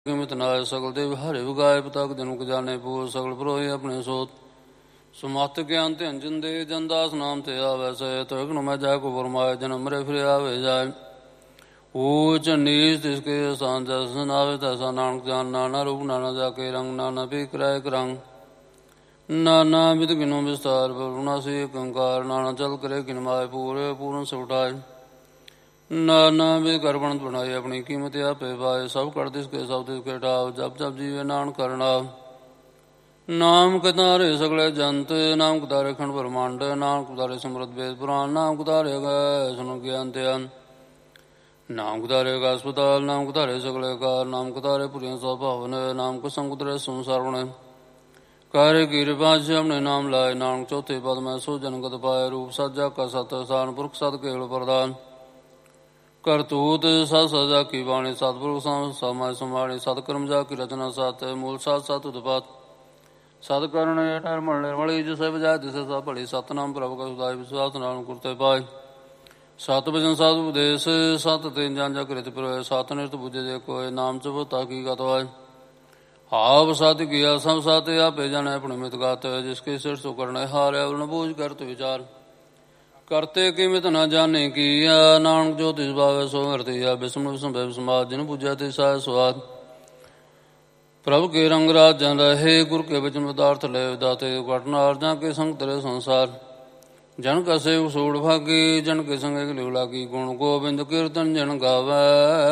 किमित नाय सकल देव हरि विगाय पताक जनुक जाने पूर सकल प्रोहि अपने सोत सुमत ज्ञान ते अंजन दे जनदास नाम ते आवे से तो एक मैं जाय को फरमाए जन्म रे फिर आवे जाय ऊंच नीच तिसके सान जसन आवे तैसा नानक जान नाना रूप नाना जाके रंग नाना भी कराय रंग नाना विद गिनो विस्तार वरुणा से कंकार नाना चल करे गिनमाए पूरे पूर्ण से उठाए नाना भी करबन बनाए अपनी कीमत आपे पाए सब कर दिसके सब दिसके ठाव जब जब जीवे नान करना नाम कतारे सगले जंत नाम कतारे खंड ब्रह्मांड नाम कतारे समृद्ध वेद पुराण नाम कतारे गए सुनो ज्ञान ध्यान नाम कतारे का अस्पताल नाम कतारे सगले कार नाम कतारे पुरिया स्वभावन नाम को संकुतरे संसारण कार्य कृपा से हमने नाम लाए नाम चौथे पद में सो जनगत पाए रूप सज्जा का सत स्थान पुरुष सद केवल प्रदान करतूत सत सजा की वाणी सतपुरुष समय संवाणी सतकर्म जा की रचना सत मूल सात सत उत्पात सतकर्ण निर्मल निर्मली जिसे बजाय जिसे सा पढ़ी सतनाम प्रभु का सुधाय विश्वास नाम कुरते पाए सत भजन सात उपदेश सत तेन जान जा कृत प्रय सत नृत बुझे जे कोय नाम चबो ताकी गतवाय आप साथ किया सब साथ आपे जाने अपने मित गाते जिसके सिर सो करने हारे अवर्ण बूझ करते विचार करते किमित न जाने की नानक जो तिस भावे सो हरते विष्णु विष्णु समाज जिन पूजा तिसाय स्वाद प्रभु के रंग राज जन रहे गुरु के वचन पदार्थ ले दाते घटना अर्जा के संग तेरे संसार जन का सेव सूढ़ भागी जन के संग लिवला की गुण गोविंद कीर्तन जन गावे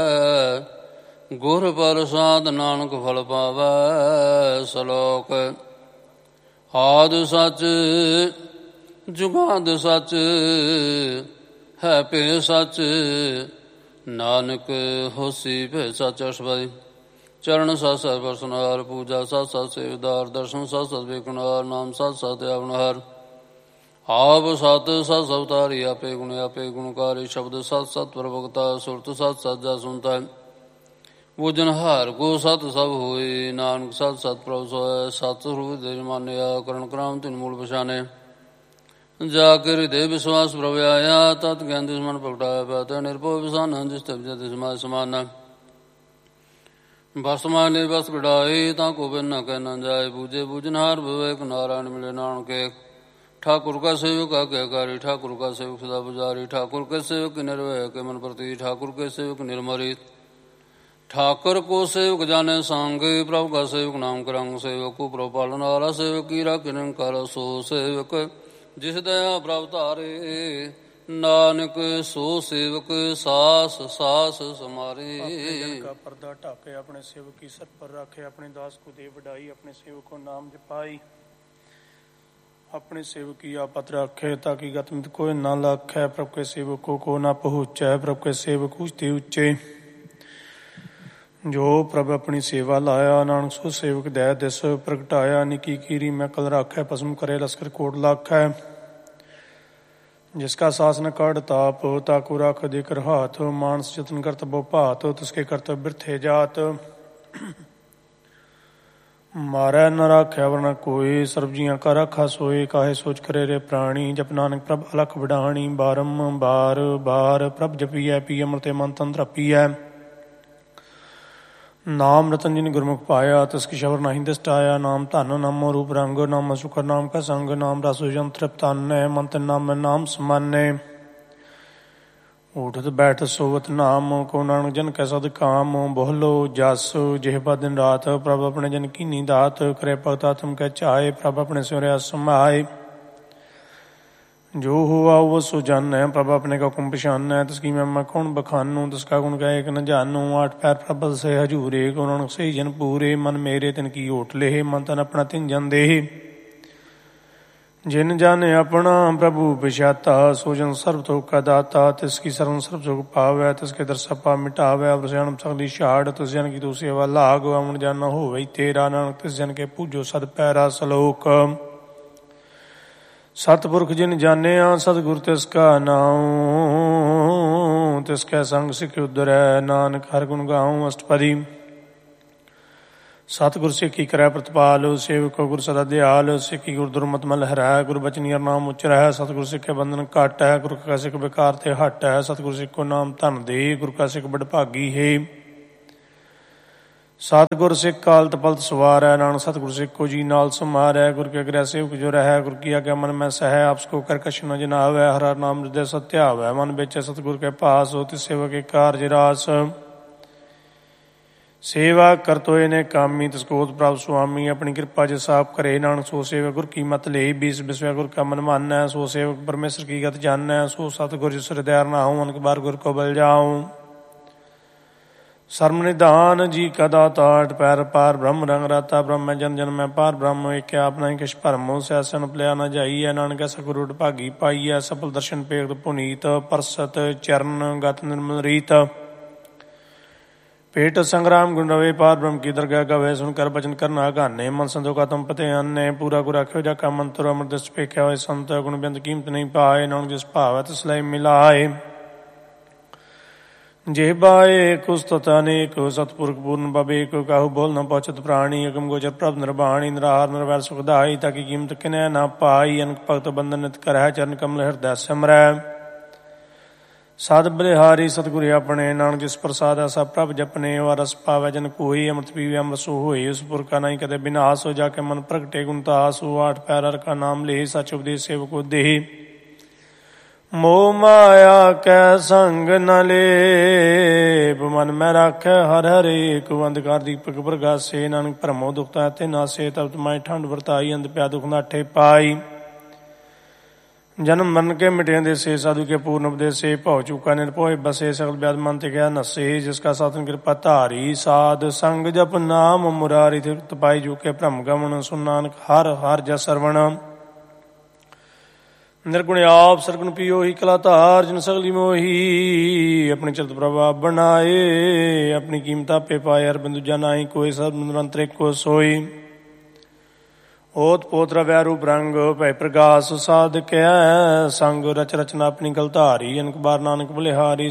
गुर प्रसाद नानक फल पावे सलोक आद सच जुगाद सच है पे सच नानक होसी पे सच अष्टपदी चरण सात सात परसनहार पूजा सात सात सेवदार दर्शन सात सात बेकुनहार नाम सात सात आवनहार आप सात सात अवतारी आपे गुणकारी शब्द सात सात प्रवक्ता सुरत सात सात जा सुनता है वो जनहार को सत सब हुए नानक सात सात प्रभु सोए सात रूप मान्या करण क्राम तीन मूल पछाने जाकर हृदय विश्वास प्रव्याया तत् ज्ञान दुश्मन प्रगटाया पाते निर्भो विषान समान भस्मान बस गढ़ाई ताको बिन न कहना जाए पूजे पूजनहार विवेक नारायण मिले नानक के ठाकुर का सेवक आज्ञाकारी ठाकुर का सेवक सदा पुजारी ठाकुर के सेवक निर्भय के मन प्रति ठाकुर के सेवक निर्मरित ठाकुर को सेवक जाने सांग प्रभु का सेवक नाम करंग सेवक को प्रभु पालन वाला सेवक कीरा किरण कर सो सेवक जिस दया प्राप्त तारे नानक सो सेवक सास सास समारे का पर्दा ढाके अपने सेवक की सर पर रखे अपने दास को दे बढ़ाई अपने सेवक को नाम जपाई अपने सेवक की आपत रखे ताकि गतमित कोई न लखे प्रभु के सेवकों को न पहुँचे प्रभु के सेवक ऊंचे ऊंचे जो प्रभु अपनी सेवा लाया नानक सो सेवक दया दिस प्रगटाया निकी कीरी मैं कल राखै पसम करे लश्कर कोट लाखै जिसका शासन काढ़ ताप ताकू राख देकर हाथ मानस जतन करत बो भात तिसके कर्तव्य बिरथे जात मारै न राखै वरना कोई सर्वजियां का राखा सोए काहे सोच करे रे प्राणी जप नानक प्रभ अलख बिडाणी बारंबार बार प्रभ जपियै पी अमृते मन तंत्र पियै नाम रतन जिन गुरमुख पाया तस्की शबर नहीं दस्टाया नाम धन नामो रूप रंग नाम सुखर नाम का संग नाम रसो यंत्र तान्य मंत्र नाम नाम समान्य उठत बैठ सोवत नाम को नानक जन कै सद काम बोहलो जस जेहबा दिन रात प्रभ अपने जन की नीदात करे भगता तुम कह चाहे प्रभ अपने सूर्य समाए जो हुआ वो सो जान है प्रभ अपने का हुक्म पछान है तस्की मैं कौन बखानू तस्का गुण कहे न जानू आठ पैर प्रभ से हजूरे को नानक से जन पूरे मन मेरे तिन की ओट ले मन तन अपना तिन जन दे जिन जाने अपना प्रभु पछाता सो जन सर्व तो का दाता तिसकी शरण सर्व सुख पावे तिसके दरसपा मिटावे अवसरण सगली छाड़ तिस जन की तू सेवा लाग अमन जाना हो वही तेरा नानक तिस जन के पूजो सद पैरा सलोक सतपुरख जिन जानिया सतगुर तिसका नाम तिसकै संग सिख उदरै नानक हर गुण गाऊं अष्टपदी सतगुर सिखी करै प्रतिपाल सेवक गुर सदा दयाल सिखी गुर दुर्मत मल हरै गुर बचन नाम उचरै सतगुर सिख बंधन घट है गुर का सिख बेकार ते हट है सतगुर सिख को नाम धन दे गुर का सिख बड़ भागी है ਸਤਿਗੁਰ ਸਿੱਖ ਕਾਲ ਤਪਲਤ ਸਵਾਰੈ, ਨਾਨਕ ਸਤਿਗੁਰ ਸਿੱਖੋ ਜੀ ਨਾਲ ਸਮਾਰੈ। ਗੁਰ ਕੇ ਅਗ੍ਰਹਿ ਸੇਵਕ ਜੋ ਰਹੈ, ਗੁਰ ਕੀ ਆਗਿਆ ਮਨ ਮੈਂ ਸਹੈ। ਆਪਸ ਕੋ ਕਰ ਕਛੁ ਨ ਜਨਾਵੈ, ਹਰਿ ਹਰਿ ਨਾਮ ਹਿਰਦੈ ਸਤਿਆਵੈ। ਮਨ ਵਿੱਚ ਸਤਿਗੁਰ ਕੇ ਪਾਸ, ਹੋ ਤਿਸ ਸੇਵਕ ਕੇ ਕਾਰਜ ਰਾਸ। ਸੇਵਾ ਕਰਤੋਏ ਨੇ ਕਾਮੀ, ਤਿਸ ਕੋਤ ਪ੍ਰਭ ਸੁਆਮੀ। ਆਪਣੀ ਕਿਰਪਾ ਜੇ ਸਾਪ ਕਰੇ, ਨਾਨਕ ਸੋ ਸੇਵਕ ਗੁਰ ਕੀ ਮਤ ਲਈ। ਬੀਸ ਬਿਸਵੈ ਗੁਰ ਕਾ ਮਨ ਮਾਨੈ, ਸੋ ਸੇਵਕ ਪਰਮੇਸ਼ਰ ਕੀ ਗਤ ਜਾਨੈ। ਸੋ ਸਤਿਗੁਰ ਜਿਸ ਹਿਰਦੈ ਰਨਾਉ, ਅਨਕ ਬਾਰ ਗੁਰ ਕੋ ਬਲ ਜਾਉ। ਸਰਮ ਨਿਧਾਨ ਜੀ ਕਾ ਦਾਤਾ, ਅਠ ਪੈਰ ਪਾਰ ਬ੍ਰਹਮ ਰੰਗ ਰਾਤਾ। ਬ੍ਰਹਮ ਜਨ ਜਨ ਮੈਂ ਪਾਰ ਬ੍ਰਹਮ, ਏਕਿਆ ਆਪ ਨਹੀਂ ਕਿਛ ਭਰਮ। ਸੈਸਨ ਪਲਿਆ ਨ ਜਾਈਐ, ਨਾਨਕ ਸਤਿਗੁਰ ਉਡ ਭਾਗੀ ਪਾਈਐ। ਸਫਲ ਦਰਸ਼ਨ ਪੇਖਤ ਪੁਨੀਤ, ਪਰਸਤ ਚਰਨ ਗਤ ਨਿਰਮਲ ਰੀਤ। ਪੇਟ ਸੰਗਰਾਮ ਗੁਣ ਰਵੇ, ਪਾਰ ਬ੍ਰਹਮ ਕੀ ਦਰਗਾਹ ਗਵੇ। ਸੁਣ ਕਰ ਬਚਨ ਕਰਨਾ ਗਾਨੇ, ਮਨ ਸੰਤੋਖਾ ਤੁਮ ਪਤੇ ਆਨੇ। ਪੂਰਾ ਗੁਰ ਆਖਿਓ ਜਾ ਕਾ ਮੰਤਰ, ਅੰਮ੍ਰਿਤ ਦਿਸ ਪੇਖਿਆ ਹੋਏ ਸੰਤ। ਗੁਣ ਬਿੰਦ ਕੀਮਤ ਨਹੀਂ ਪਾਏ, ਨਾਨਕ ਜਿਸ ਭਾਵੈ ਤਿਸ ਲਈ ਮਿਲਾਏ। ਜੇ ਬਾਏ ਕੁਸਤਤ ਅਨੇਕ, ਸਤਿਪੁਰਖ ਪੂਰਨ ਬਬੇਕ। ਕਾਹੂ ਬੋਲ ਨ ਪਹੁੰਚਤ ਪ੍ਰਾਣੀ, ਅਗਮ ਗੋਚਰ ਪ੍ਰਭ ਨਿਰਬਾਣੀ। ਨਿਰਾਹਾਰ ਨਿਰਵੈਰ ਸੁਖਦਾਈ, ਤਾਕੀ ਕੀਮਤ ਕਿਨੈ ਨਾ ਪਾਈ। ਅਨਕ ਭਗਤ ਬੰਧਨ ਨਿਤ ਕਰੈ, ਚਰਨ ਕਮਲ ਹਿਰਦੈ ਸਿਮਰੈ। ਸਦ ਬਲਿਹਾਰੀ ਸਤਿਗੁਰ ਆਪਣੇ, ਨਾਨਕ ਜਿਸ ਪ੍ਰਸਾਦਿ ਸਭ ਪ੍ਰਭ ਜਪਨੇ। ਉਹ ਰਸ ਪਾਵੈ ਜਨ ਕੋਈ, ਅੰਮ੍ਰਿਤ ਪੀਵੈ ਅੰਮ੍ਰਿਤ ਸੋ ਹੋਏ। ਉਸ ਪੁਰਖਾ ਨਹੀਂ ਕਦੇ ਬਿਨਾਸ਼, ਹੋ ਜਾ ਕੇ ਮਨ ਪ੍ਰਗਟੇ ਗੁਣ ਤਾਸ। ਉਹ ਆਠ ਪੈਰ ਹਰਿ ਕਾ ਨਾਮ ਲੇ, ਸਚ ਉਪਦੇਸ਼ ਸੇਵਕੋ ਦੇਹ। ਮੋਹ ਮਾਇਆ ਕੈ ਸੰਗ ਨ ਲੇਪ, ਮਨ ਮੈਂ ਰਾਖੈ ਹਰਿ ਹਰੇਕ। ਅੰਧਕਾਰ ਦੀਪਕ ਪ੍ਰਗਾਸੇ, ਨਾਨਕ ਭਰਮੋ ਦੁਖਤਾ ਤੇ ਨਾਸੇ। ਤਪਤ ਮਾਈ ਠੰਡ ਵਰਤਾਈ, ਅੰਧ ਪਿਆ ਦੁਖ ਨਾਠੇ ਪਾਈ। ਜਨਮ ਮਰਨ ਕੇ ਮਿਟੇ ਦੇਸੇ, ਸਾਧੂ ਕੇ ਪੂਰਨ ਉਪਦੇਸੇ। ਭਉ ਚੂਕਾ ਨਿਰਭਉ ਬਸੇ, ਸਕਲ ਵਿਆਧ ਮਨ ਤੇ ਗਿਆ ਨਸੇ। ਜਿਸ ਕਾ ਸਾਧਨ ਕਿਰਪਾ ਧਾਰੀ, ਸਾਧ ਸੰਗ ਜਪ ਨਾਮ ਮੁਰਾਰੀ। ਤ੍ਰਿਪਤ ਪਾਈ ਜੋ ਕੇ ਭ੍ਰਮ ਗਮਨ, ਸੁਨ ਨਾਨਕ ਹਰ ਹਰ ਜਸ ਸਰਵਣ। ਨਿਰਗੁਣ ਆਪ ਸਰਗੁਣ ਪੀਓ ਹੀ ਕਲਾ ਧਾਰ, ਜਿਨ ਸਗਲੀ ਮੋਹੀ। ਆਪਣੀ ਚਲਤ ਪ੍ਰਭਾ ਬਣਾਏ, ਆਪਣੀ ਕੀਮਤ ਆਪੇ ਪਾਏ। ਅਰਬਿੰਦ ਦੂਜਾ ਨਾਹੀ ਕੋਈ, ਸਭ ਨਿਰੰਤਰ ਏਕੋ ਸੋਈ। ਓਤ ਪੋਤ ਰਵਿਆ ਰੂਪ ਰੰਗ, ਭੈ ਪ੍ਰਗਾਸ ਸਾਧ ਕੈ ਸੰਗ। ਰਚ ਰਚਨਾ ਆਪਣੀ ਗਲ ਧਾਰੀ, ਅਨਕ ਬਾਰ ਨਾਨਕ ਬਲਿਹਾਰੀ।